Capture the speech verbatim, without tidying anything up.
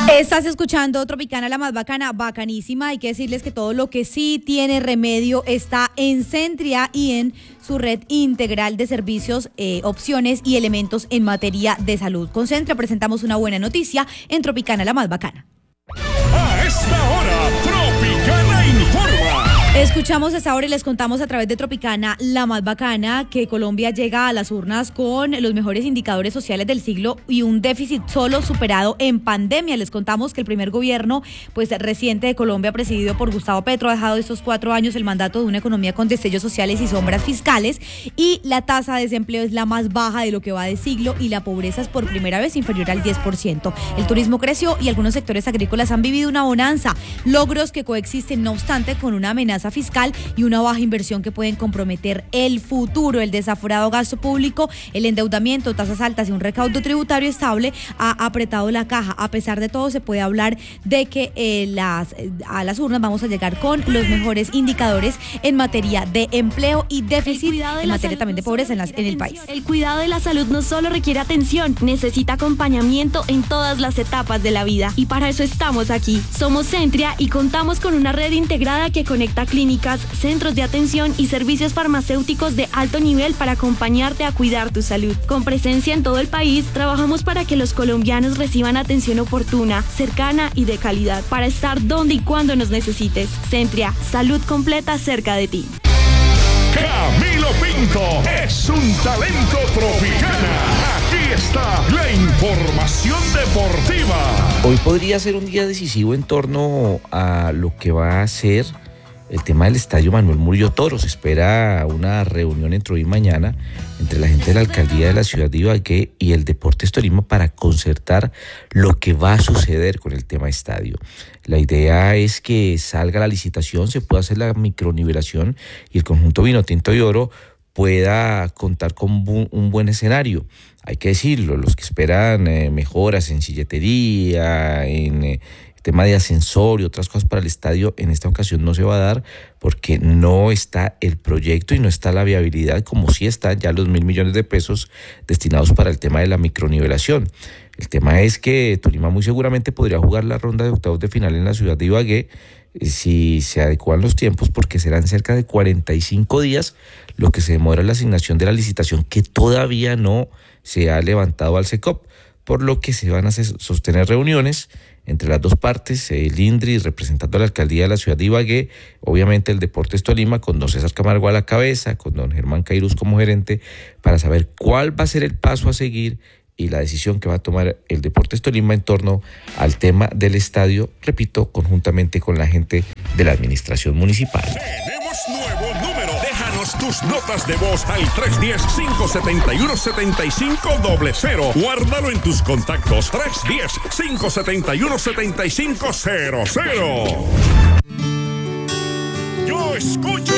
Estás escuchando Tropicana, la más bacana, bacanísima. Hay que decirles que todo lo que sí tiene remedio está en Centria y en su red integral de servicios, eh, opciones y elementos en materia de salud. Con Centria presentamos una buena noticia en Tropicana, la más bacana. A esta hora, Tropicana informa. Escuchamos esta hora y les contamos a través de Tropicana, la más bacana, que Colombia llega a las urnas con los mejores indicadores sociales del siglo y un déficit solo superado en pandemia. Les contamos que el primer gobierno pues reciente de Colombia, presidido por Gustavo Petro, ha dejado estos cuatro años el mandato de una economía con destellos sociales y sombras fiscales, y la tasa de desempleo es la más baja de lo que va de siglo y la pobreza es por primera vez inferior al diez por ciento. El turismo creció y algunos sectores agrícolas han vivido una bonanza, logros que coexisten no obstante con una amenaza fiscal y una baja inversión que pueden comprometer el futuro. El desaforado gasto público, el endeudamiento, tasas altas y un recaudo tributario estable ha apretado la caja. A pesar de todo, se puede hablar de que eh, las, a las urnas vamos a llegar con los mejores indicadores en materia de empleo y déficit, de en materia también de pobreza en, las, en el país. El cuidado de la salud no solo requiere atención, necesita acompañamiento en todas las etapas de la vida. Y para eso estamos aquí. Somos Centria y contamos con una red integrada que conecta clínicas, centros de atención y servicios farmacéuticos de alto nivel para acompañarte a cuidar tu salud. Con presencia en todo el país, trabajamos para que los colombianos reciban atención oportuna, cercana y de calidad, para estar donde y cuando nos necesites. Centria, salud completa cerca de ti. Camilo Pinto es un talento tropicana. Aquí está la información deportiva. Hoy podría ser un día decisivo en torno a lo que va a ser el tema del estadio Manuel Murillo Toro. Se espera una reunión entre hoy y mañana entre la gente de la alcaldía de la ciudad de Ibagué y el Deportes Tolima para concertar lo que va a suceder con el tema estadio. La idea es que salga la licitación, se pueda hacer la micronivelación y el conjunto Vinotinto y Oro pueda contar con bu- un buen escenario. Hay que decirlo, los que esperan eh, mejoras en silletería, en eh, tema de ascensor y otras cosas para el estadio, en esta ocasión no se va a dar porque no está el proyecto y no está la viabilidad, como sí están ya los mil millones de pesos destinados para el tema de la micronivelación. El tema es que Tolima muy seguramente podría jugar la ronda de octavos de final en la ciudad de Ibagué si se adecuan los tiempos, porque serán cerca de cuarenta y cinco días lo que se demora la asignación de la licitación, que todavía no se ha levantado al SECOP, por lo que se van a sostener reuniones entre las dos partes, el INDRI representando a la alcaldía de la ciudad de Ibagué, obviamente el Deportes Tolima con don César Camargo a la cabeza, con don Germán Cairuz como gerente, para saber cuál va a ser el paso a seguir y la decisión que va a tomar el Deportes Tolima en torno al tema del estadio, repito, conjuntamente con la gente de la administración municipal. Tenemos nuevo número. Déjanos tus notas de voz al tres uno cero, cinco siete uno, siete cinco cero cero. Guárdalo en tus contactos. tres uno cero, cinco siete uno, siete cinco cero cero. Yo escucho